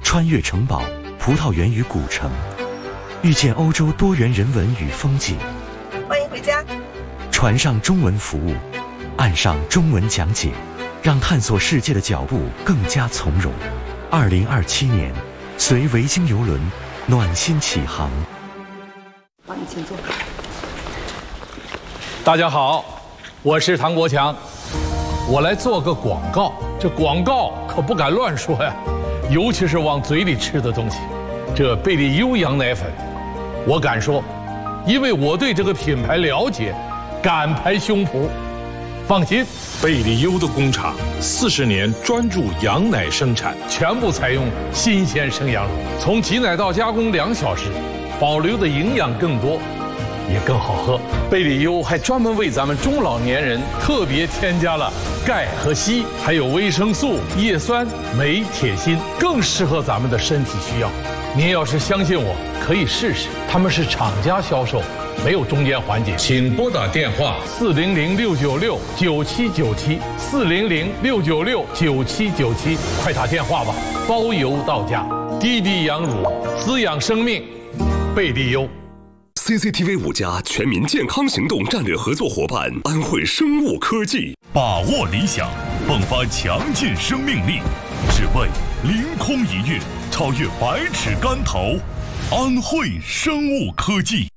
穿越城堡，葡萄园与古城，遇见欧洲多元人文与风景。 欢迎回家。 船上中文服务，岸上中文讲解，让探索世界的脚步更加从容。2027年，随维京邮轮暖心起航。 好，你请坐。 大家好，我是唐国强，我来做个广告。这广告可不敢乱说呀，尤其是往嘴里吃的东西。这贝利优羊奶粉，我敢说，因为我对这个品牌了解，敢拍胸脯。放心， 贝利优的工厂40年专注羊奶生产， 全部采用新鲜生羊乳，从挤奶到加工2小时，保留的营养更多，也更好喝。贝利优还专门为咱们中老年人特别添加了钙和硒，还有维生素、叶酸、镁、铁、锌，更适合咱们的身体需要。您要是相信我，可以试试，他们是厂家销售，没有中间环节。 请拨打电话 400-696-9797，400-696-9797，快打电话吧，包邮到家。滴滴羊乳，滋养生命，贝利优。 CCTV 5家全民健康行动战略合作伙伴安慧生物科技， 把握理想，迸发强劲生命力，只为凌空一跃，超越百尺竿头。安慧生物科技。